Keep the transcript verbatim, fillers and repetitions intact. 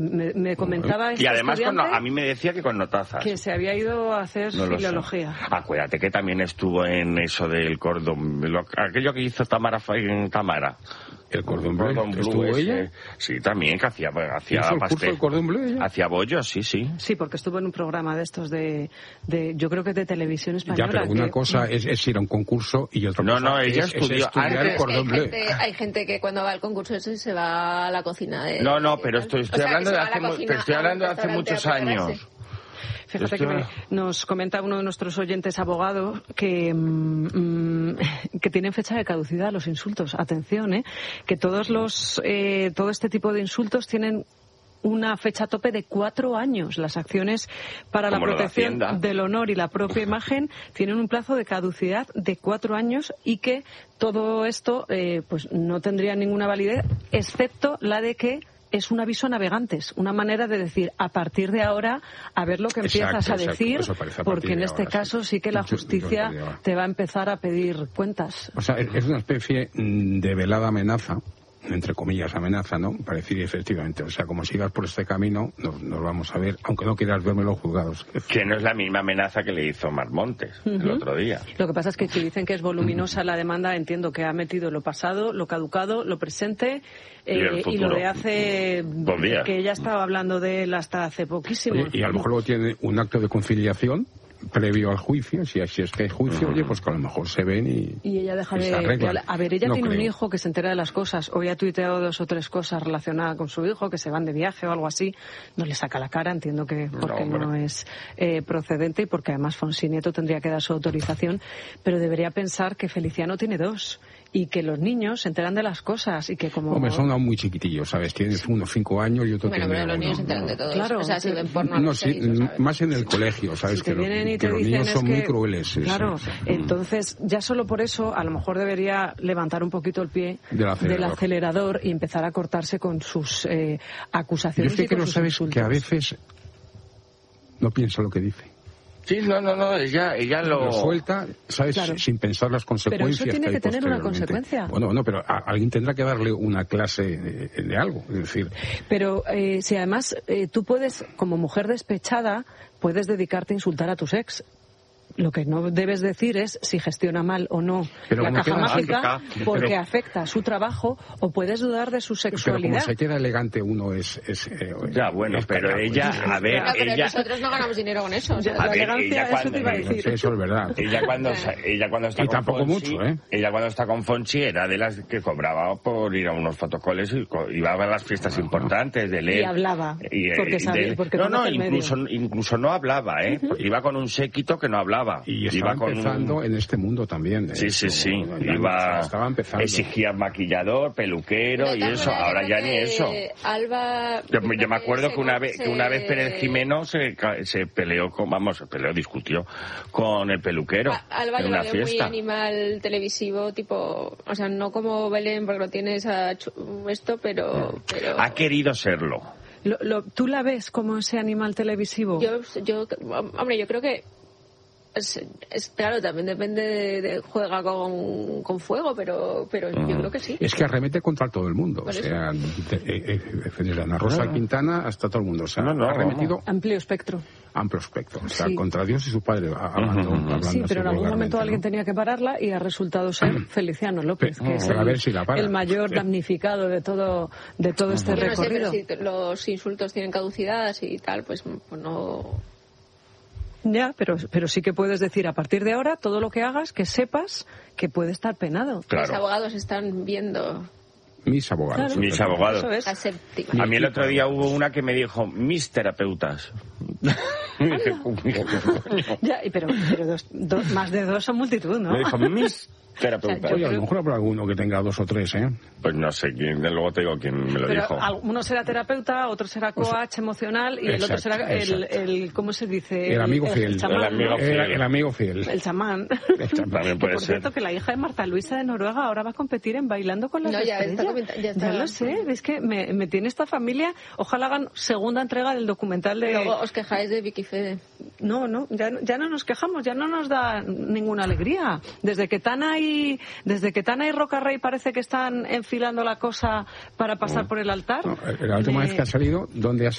Me, me comentaba este y además con, estudiante a mí me decía que con notazas. que se había ido a hacer No lo filología. sé. Acuérdate que también estuvo en eso del cordón, lo- aquello que hizo Tamara en Tamara. El cordón bleu, Cordón bleu ¿estuvo ese. ella? Sí, también, que hacía, hacía ¿Hizo el curso pastel. del cordón bleu ella? Hacía bollos, sí, sí. Sí, porque estuvo en un programa de estos de, de yo creo que de televisión española. Ya, pero una que- cosa es, es ir a un concurso y otra No, cosa no, ella es, estudió es estudiar antes- el cordón hay, bleu. gente, hay gente que cuando va al concurso ese se va a la cocina de... No, no, de pero tal. estoy, O estoy sea, que hablando se de va a la hace, mu- cocina pero estoy a un hablando de hace restaurante a muchos prepararse. años. Fíjate Esto- que me- nos comenta uno de nuestros oyentes abogado que, mm, que tienen fecha de caducidad los insultos. Atención, ¿eh? Que todos los, eh, todo este tipo de insultos tienen una fecha tope de cuatro años. Las acciones para la Como lo de protección Hacienda. del honor y la propia imagen tienen un plazo de caducidad de cuatro años y que todo esto eh, pues no tendría ninguna validez, excepto la de que es un aviso a navegantes, una manera de decir, a partir de ahora, a ver lo que Exacto, empiezas a exacto, decir, eso parece a porque partir en de este ahora, caso sí. sí que la Yo- yo justicia lo digo. te va a empezar a pedir cuentas. O sea, es es una especie mm, de velada amenaza, entre comillas amenaza, ¿no? Para decir efectivamente, o sea, como sigas por este camino, nos, nos vamos a ver, aunque no quieras verme los juzgados. Que no es la misma amenaza que le hizo Mar Montes el Ujú. otro día. Lo que pasa es que si dicen que es voluminosa la demanda, entiendo que ha metido lo pasado, lo caducado, lo presente Y el eh, y, futuro. lo de hace... Dos días. que ella estaba hablando de él hasta hace poquísimo. Oye, y a lo mejor luego tiene un acto de conciliación previo al juicio, si, si es que hay juicio, oye, pues que a lo mejor se ven y... Y ella deja y se de... arreglan. A ver, ella No tiene un creo. hijo que se entera de las cosas. Hoy ha tuiteado dos o tres cosas relacionadas con su hijo, que se van de viaje o algo así. No le saca la cara, entiendo que porque No, no, hombre. es eh, procedente y porque además Fonsi Nieto tendría que dar su autorización. Pero debería pensar que Feliciano tiene dos y que los niños se enteran de las cosas y que como... Hombre, son aún muy chiquitillos, ¿sabes? Tienes uno cinco años y otro Bueno, tiene pero los uno. niños se enteran de todo. Claro, O sea, si ven porno... No, no sí, sé, ¿sabes? más en el colegio, ¿sabes? Si te que los, vienen y que te los dicen niños es son que- muy crueles. sí, Claro, sí, sí. entonces ya solo por eso a lo mejor debería levantar un poquito el pie Del acelerador. acelerador y empezar a cortarse con sus eh, Yo acusaciones es que y con creo, sus ¿sabes? insultos. Que a veces no piensa lo que dice. Sí, no, no, no, ella, ella lo... Lo suelta, ¿sabes? Claro. Sin pensar las consecuencias. Pero eso tiene hay que tener una posteriormente. consecuencia. Bueno, bueno, pero a- alguien tendrá que darle una clase de, de algo. Es decir, Pero eh, si además eh, tú puedes, como mujer despechada, puedes dedicarte a insultar a tus ex. Lo que no debes decir es si gestiona mal o no Pero la como caja queda- mágica Ah, que ca- porque pero- afecta a su trabajo o puedes dudar de su pero como sexualidad. se queda elegante uno es... es eh, Ya, bueno, es pero callado, ella, pues, a ver, No, pero ella... nosotros no ganamos dinero con eso. o sea, Ya, A la ver, elegancia, ella eso cuando- te iba a no decir. sé, eso es verdad. Ella cuando, ella cuando está Y con tampoco Fonsi, mucho, ¿eh? Ella cuando está con Fonsi era de las que cobraba por ir a unos fotocoles y co- iba a las fiestas importantes de leer. Y hablaba, Y, eh, porque y sabía- de- porque no, no, conoce el medio. incluso, incluso no hablaba, ¿eh? Porque iba con un séquito que no hablaba. Y iba estaba con un- empezando en este mundo también. ¿eh? Sí, sí, sí. Como- ya Iba, estaba empezando. exigía maquillador, peluquero de y todas eso. maneras, Ahora yo ya creo ni eso. Alba... Yo, yo me acuerdo se- que una vez, se- que una vez Pérez Jimeno se, ca- se peleó con, vamos, se peleó, discutió con el peluquero A- Alba en yo una la veo muy fiesta. animal televisivo, tipo... O sea, no como Belén, porque lo tiene esa chu- esto, pero... pero Ha querido serlo. Lo- lo- ¿Tú la ves como ese animal televisivo? yo, yo, hombre, yo creo que... Es, es- claro, también depende de, de- juega con, con fuego, pero pero yo creo que sí. Es que arremete contra todo el mundo. O Por eso. sea, de- eh, eh, desde Ana Rosa Quintana hasta todo el mundo. O sea, No, no, ha arremetido Amplio espectro. amplio espectro. O sea, Sí. contra Dios y su padre, a- hablando, Ujú, ujú. hablando Sí, pero en así algún momento vulgarmente, alguien ¿no? tenía que pararla y ha resultado ser Feliciano López, Pero- que es pero a el, ver si la para. el mayor Sí. damnificado de todo de todo este Yo no sé, pero recorrido. si los insultos tienen caducidad y tal, pues, pues no... Ya, pero, pero sí que puedes decir a partir de ahora todo lo que hagas que sepas que puede estar penado. Los Claro. abogados están viendo Mis abogados. Claro. Mis abogados. Eso es. la séptima. A mí el otro día hubo una que me dijo, mis terapeutas. Y dije, coño. Ya, y pero, pero dos, dos- más de dos son multitud, ¿no? Me dijo, mis terapeutas. Oye, a lo mejor habrá alguno que tenga dos o tres, ¿eh? Pues no sé quién, luego te digo quién me lo Pero dijo. al- uno será terapeuta, otro será coach emocional y el otro exacto, será el, exacto. el, ¿cómo se dice? El amigo fiel. El chamán, El amigo ¿no? fiel. El, el amigo fiel. El chamán. También Que, puede por ser. cierto, que la hija de Marta Luisa de Noruega ahora va a competir en Bailando con las No, ya está Estrellas. comenta- ya está. lo sé, es que me, me tiene esta familia. Ojalá hagan segunda entrega del documental de... Luego os quejáis de Vicky Fede. no, no, ya, ya no nos quejamos, ya no nos da ninguna alegría. Desde que Tana y, desde que Tana y Rocarrey parece que están enfilando la cosa para pasar no. por el altar. No, la última me... vez que ha salido, ¿dónde ha